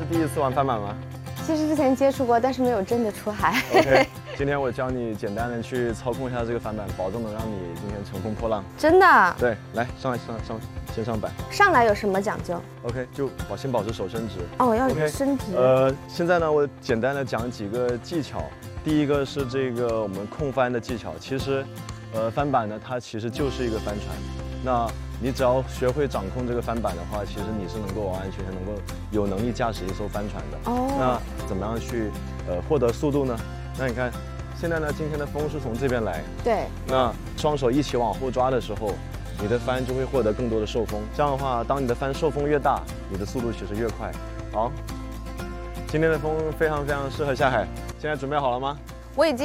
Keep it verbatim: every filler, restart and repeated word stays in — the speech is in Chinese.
第一次玩翻板吗？ 其实之前接触过，但是没有真的出海。 OK， 今天我教你简单的去操控一下这个翻板，保证能让你今天乘风破浪。 真的？ 对，来上来上上先上板。 上来有什么讲究 ？OK， 就保先保持手伸直。 哦，我要 OK， 伸直。 呃，现在呢，我简单的讲几个技巧。第一个是这个我们控翻的技巧。其实，呃，翻板呢，它其实就是一个帆船。那你只要学会掌控这个翻板的话，其实你是能够完完全全能够有能力驾驶一艘帆船的。 哦。 那怎么样去呃获得速度呢？那你看，现在呢，今天的风是从这边来。 对。 那双手一起往后抓的时候，你的帆就会获得更多的受风。这样的话，当你的帆受风越大，你的速度其实越快。好，今天的风非常非常适合下海。现在准备好了吗？ 我已经。